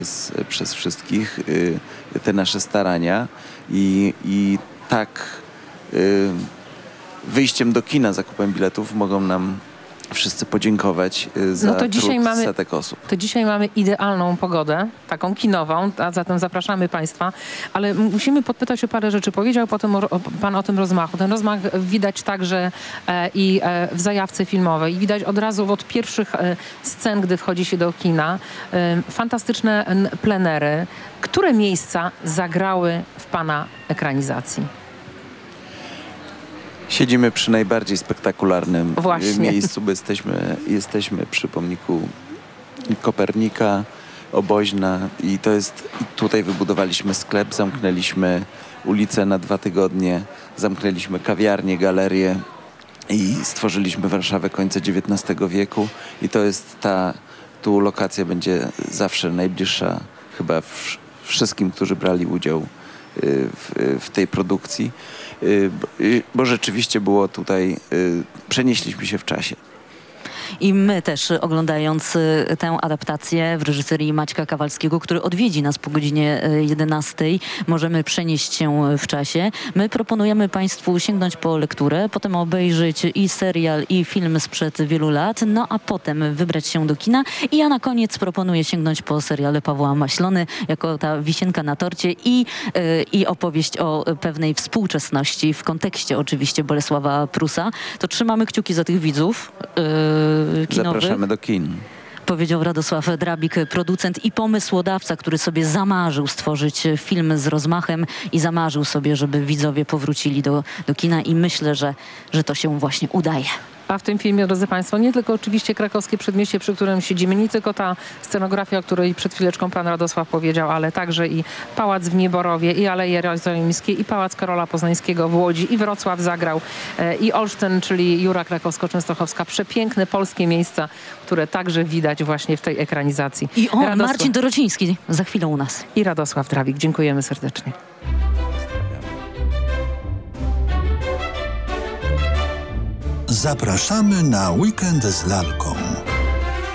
przez wszystkich te nasze starania i tak wyjściem do kina, zakupem biletów mogą nam wszyscy podziękować za trud setek osób. To dzisiaj mamy idealną pogodę, taką kinową, a zatem zapraszamy Państwa, ale musimy podpytać o parę rzeczy. Powiedział Pan o tym rozmachu. Ten rozmach widać także i w zajawce filmowej. Widać od razu od pierwszych scen, gdy wchodzi się do kina. Fantastyczne plenery. Które miejsca zagrały w Pana ekranizacji? Siedzimy przy najbardziej spektakularnym miejscu, bo jesteśmy przy pomniku Kopernika, Oboźna i tutaj wybudowaliśmy sklep, zamknęliśmy ulicę na 2 tygodnie, zamknęliśmy kawiarnię, galerię i stworzyliśmy Warszawę końca XIX wieku i to jest tu lokacja będzie zawsze najbliższa chyba wszystkim, którzy brali udział w tej produkcji, bo rzeczywiście było tutaj, przenieśliśmy się w czasie. I my też, oglądając tę adaptację w reżyserii Maćka Kawalskiego, który odwiedzi nas po godzinie 11, możemy przenieść się w czasie. My proponujemy Państwu sięgnąć po lekturę, potem obejrzeć i serial, i film sprzed wielu lat, no a potem wybrać się do kina. I ja na koniec proponuję sięgnąć po serial Pawła Maślony, jako ta wisienka na torcie i opowieść o pewnej współczesności, w kontekście oczywiście Bolesława Prusa. To trzymamy kciuki za tych widzów kinowych. Zapraszamy do kin. Powiedział Radosław Drabik, producent i pomysłodawca, który sobie zamarzył stworzyć film z rozmachem i zamarzył sobie, żeby widzowie powrócili do kina i myślę, że to się właśnie udaje. A w tym filmie, drodzy Państwo, nie tylko oczywiście krakowskie przedmieście, przy którym siedzimy, nie tylko ta scenografia, o której przed chwileczką pan Radosław powiedział, ale także i Pałac w Nieborowie, i Aleje Jerozolimskie, i Pałac Karola Poznańskiego w Łodzi, i Wrocław zagrał, i Olsztyn, czyli Jura Krakowsko-Częstochowska. Przepiękne polskie miejsca, które także widać właśnie w tej ekranizacji. I Marcin Dorociński za chwilę u nas. I Radosław Drabik. Dziękujemy serdecznie. Zapraszamy na weekend z lalką.